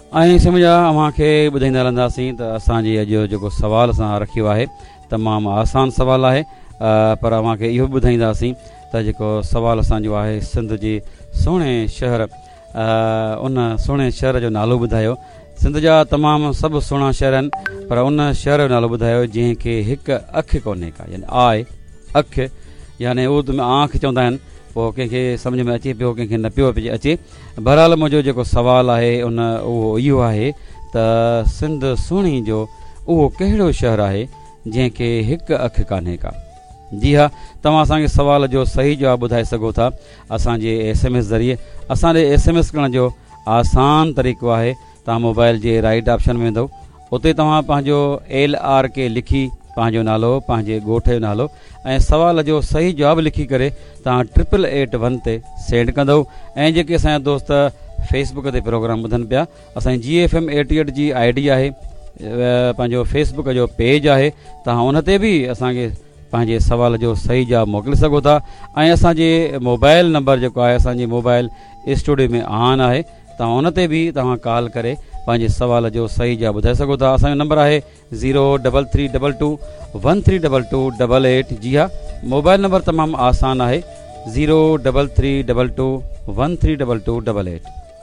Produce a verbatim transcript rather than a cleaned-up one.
ऐं सम्झा अव्हांखे ॿुधाईंदा रहंदासीं त असांजी अॼु जेको सुवाल असां रखियो आहे तमामु आसान सुवालु आहे, पर अव्हांखे इहो बि ॿुधाईंदासीं त जेको सुवालु असांजो आहे सिंध जे सुहिणे शहर, उन सुहिणे शहर जो नालो ॿुधायो। सिंध जा तमामु सभु सुहिणा शहर आहिनि, पर उन शहर जो नालो ॿुधायो जंहिंखे हिकु अखि कोन्हे का, यानी आय अखि, यानी उर्दू में आंख चवंदा आहिनि। पोइ कंहिंखे सम्झ में अचे पियो, कंहिंखे न पियो पिए अचे। बहरहाल मुंहिंजो जेको सुवालु आहे उन उहो इहो आहे त सिंध सुहिणी जो उहो कहिड़ो शहरु आहे जंहिंखे हिकु अखि कान्हे का। जी हा, तव्हां असांखे सुवाल जो सही जवाबु ॿुधाए सघो था असांजे एस एम एस ज़रिए। असांजे एस एम एस करण जो आसान तरीक़ो आहे, तव्हां मोबाइल जे राइट ऑप्शन में वेंदो, उते तव्हां पंहिंजो एल आर के लिखी पंहिंजो नालो, पंहिंजे ॻोठ जो नालो ऐं सुवाल जो सही जवाबु लिखी करे तव्हां ट्रिपल एट वन ते सेंड कंदो। ऐं जेके असांजा दोस्त फेसबुक ते प्रोग्राम ॿुधनि पिया, असांजी जी F M eighty eight ji I D आहे, पंहिंजो फेसबुक जो पेज आहे, तव्हां उन ते बि असांखे पंहिंजे सुवाल जो सही जवाबु मोकिले सघो था। ऐं असांजे मोबाइल नंबर जेको आहे असांजी मोबाइल स्टूडियो में ऑन आहे, तव्हां उन ते बि तव्हां कॉल करे पंहिंजे सुवाल जो सही जवाबु ॿुधाए सघो था। असांजो नंबर आहे zero double three double two one three double two double eight. जी हा, मोबाइल नंबर तमामु आसान आहे, zero double three double two one three double two double eight.